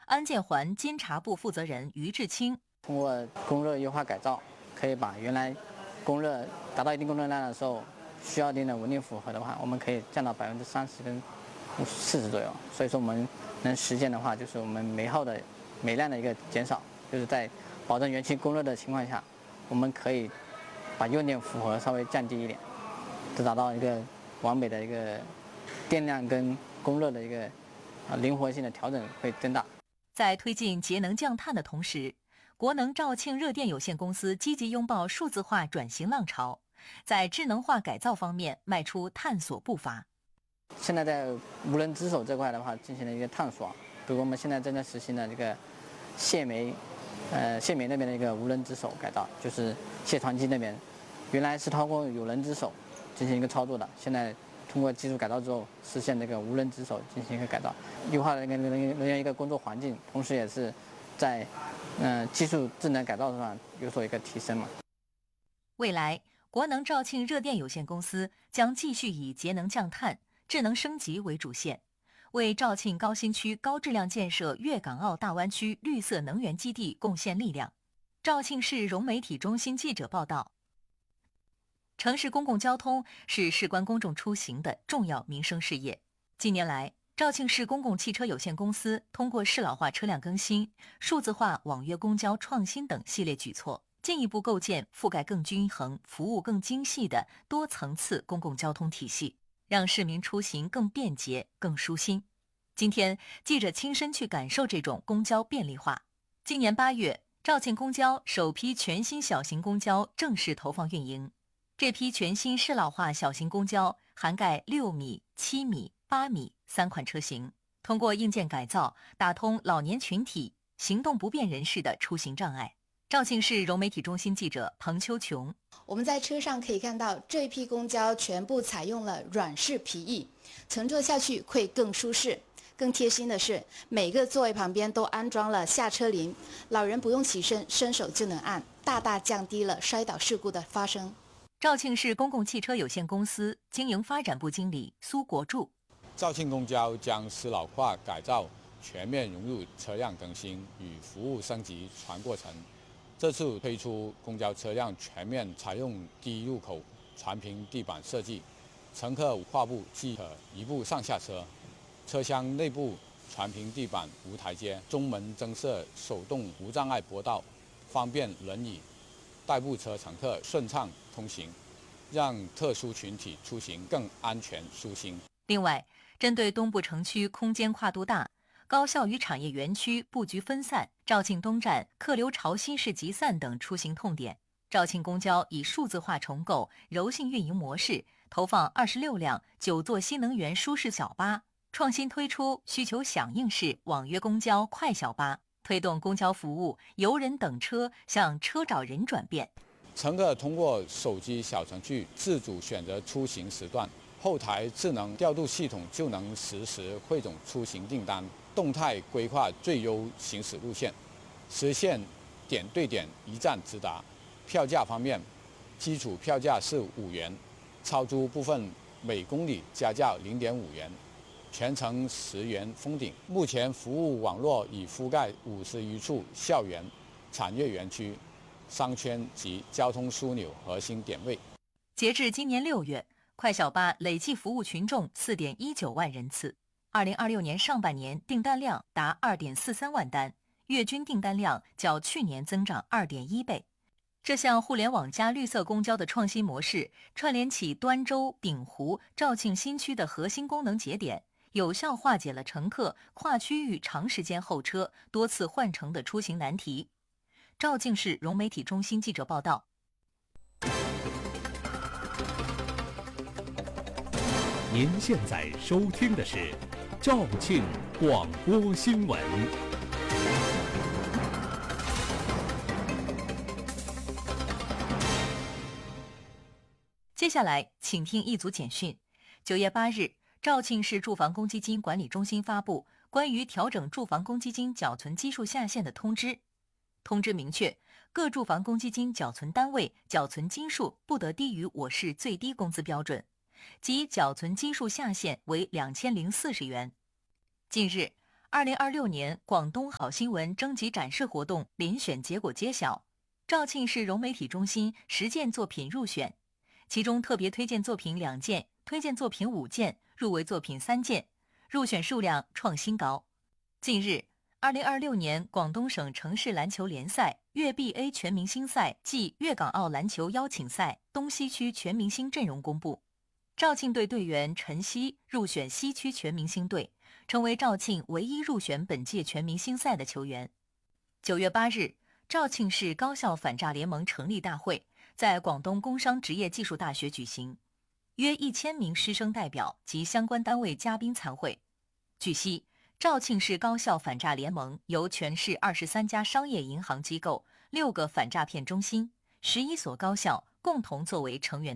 安建环监察部负责人于志清， 通过供热优化改造，可以把原来供热达到一定供热量的时候，需要一定的稳定负荷的话，我们可以降到30%跟40%左右。所以说我们能实现的话，就是我们煤量的一个减少，就是在保证原期供热的情况下，我们可以把用电负荷稍微降低一点，就达到一个完美的一个电量跟供热的一个灵活性的调整会增大。 在推进节能降碳的同时，国能肇庆热电有限公司积极拥抱数字化转型浪潮，在智能化改造方面迈出探索步伐。 现在在无人值守这块的话进行了一个探索，比如我们现在正在实行的这个卸煤那边的一个无人值守改造，就是卸船机那边，原来是通过有人值守进行一个操作的，现在通过技术改造之后，实现这个无人值守进行一个改造，优化了人员一个工作环境，同时也是在技术智能改造上有所一个提升嘛。 未来，国能肇庆热电有限公司将继续以节能降碳、智能升级为主线，为肇庆高新区高质量建设粤港澳大湾区绿色能源基地贡献力量。肇庆市融媒体中心记者报道。城市公共交通是事关公众出行的重要民生事业。近年来，肇庆市公共汽车有限公司通过适老化车辆更新、数字化网约公交创新等系列举措，进一步构建覆盖更均衡、服务更精细的多层次公共交通体系，让市民出行更便捷、更舒心。今天，记者亲身去感受这种公交便利化。今年8月，肇庆公交首批全新小型公交正式投放运营。这批全新适老化小型公交涵盖6米、7米、8米3款车型，通过硬件改造，打通老年群体、行动不便人士的出行障碍。肇庆市融媒体中心记者彭秋琼， 我们在车上可以看到，这一批公交全部采用了软式皮椅，乘坐下去会更舒适。更贴心的是，每个座位旁边都安装了下车铃，老人不用起身，伸手就能按，大大降低了摔倒事故的发生。 肇庆市公共汽车有限公司经营发展部经理苏国柱， 肇庆公交将适老化改造全面融入车辆更新与服务升级全过程。这次推出公交车辆全面采用低入口全平地板设计，乘客跨步即可一步上下车，车厢内部全平地板无台阶，中门增设手动无障碍坡道，方便轮椅、代步车乘客顺畅通行，让特殊群体出行更安全舒心。 另外，针对东部城区空间跨度大、高校与产业园区布局分散、肇庆东站客流潮汐式集散等出行痛点，肇庆公交以数字化重构、柔性运营模式，投放26辆9座新能源舒适小巴，创新推出需求响应式网约公交快小巴，推动公交服务由人等车向车找人转变。 乘客通过手机小程序自主选择出行时段，后台智能调度系统就能实时汇总出行订单，动态规划最优行驶路线，实现点对点一站直达。票价方面，基础票价是5元，超租部分每公里加价0.5元，全程10元封顶。目前服务网络已覆盖50余处校园、产业园区、商圈及交通枢纽核心点位。 截至今年6月，快小巴累计服务群众4.19万人次，2026年上半年订单量达2.43万单，月均订单量较去年增长2.1倍。这项互联网加绿色公交的创新模式，串联起端州、鼎湖、肇庆新区的核心功能节点，有效化解了乘客跨区域长时间候车、多次换乘的出行难题。肇庆市融媒体中心记者报道。 您现在收听的是肇庆广播新闻。 接下来，请听一组简讯。9月8日，肇庆市住房公积金管理中心发布关于调整住房公积金缴存基数下限的通知。通知明确，各住房公积金缴存单位缴存基数不得低于我市最低工资标准，即缴存基数下限为2040元。近日 2026年广东好新闻征集展示活动遴选结果揭晓，肇庆市融媒体中心10件作品入选，其中特别推荐作品2件，推荐作品5件，入围作品3件，入选数量创新高。近日，2026年广东省城市篮球联赛粤 BA 全明星赛暨粤港澳篮球邀请赛东西区全明星阵容公布，肇庆队队员陈曦入选西区全明星队，成为肇庆唯一入选本届全明星赛的球员。9月8日，肇庆市高校反诈联盟成立大会在广东工商职业技术大学举行，约1000名师生代表及相关单位嘉宾参会。据悉，肇庆市高校反诈联盟由全市23家商业银行机构、6个反诈骗中心、11所高校共同作为成员。